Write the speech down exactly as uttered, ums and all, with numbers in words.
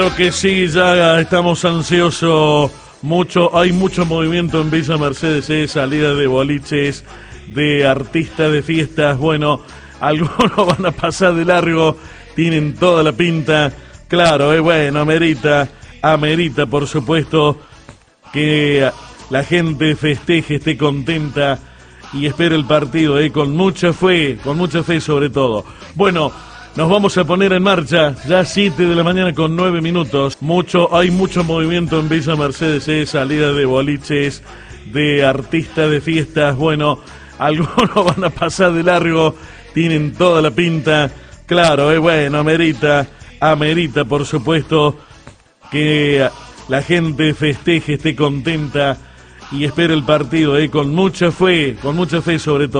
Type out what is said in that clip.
Creo que sí, ya estamos ansiosos. Mucho, hay mucho movimiento en Villa Mercedes, ¿eh? Salida de boliches, de artistas, de fiestas. Bueno, algunos van a pasar de largo, tienen toda la pinta. Claro, eh, bueno, amerita, amerita, por supuesto, que la gente festeje, esté contenta y espere el partido, eh, con mucha fe, con mucha fe sobre todo. Bueno, nos vamos a poner en marcha, ya siete de la mañana con nueve minutos. Mucho, hay mucho movimiento en Villa Mercedes, ¿eh? Salida de boliches, de artistas, de fiestas. Bueno, algunos van a pasar de largo, tienen toda la pinta. Claro, eh, bueno, amerita, amerita, por supuesto, que la gente festeje, esté contenta y espere el partido, eh, con mucha fe, con mucha fe sobre todo.